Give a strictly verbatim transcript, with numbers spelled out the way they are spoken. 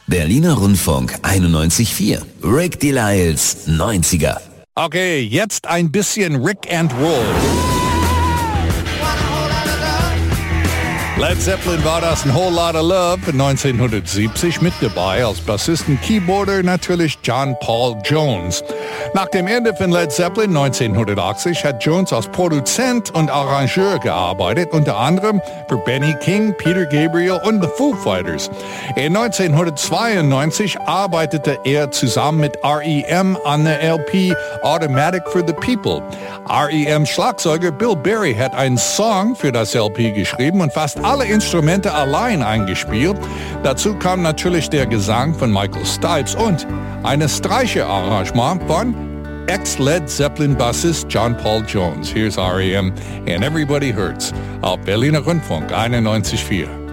Berliner Rundfunk einundneunzig Komma vier. Rick Delisles neunziger. Okay, jetzt ein bisschen Rick and Roll. Led Zeppelin war das, ein Whole Lotta Love, neunzehnhundertsiebzig mit dabei als Bassisten, Keyboarder natürlich John Paul Jones. Nach dem Ende von Led Zeppelin neunzehnhundertachtzig hat Jones als Produzent und Arrangeur gearbeitet, unter anderem für Benny King, Peter Gabriel und The Foo Fighters. In neunzehnhundertzweiundneunzig arbeitete er zusammen mit R E M an der L P Automatic for the People. R E M-Schlagzeuger Bill Berry hat einen Song für das L P geschrieben und fast alle Instrumente allein eingespielt. Dazu kam natürlich der Gesang von Michael Stipe und ein Streicherarrangement von ex-Led Zeppelin-Bassist John Paul Jones. Here's R E M and Everybody Hurts auf Berliner Rundfunk einundneunzig Komma vier.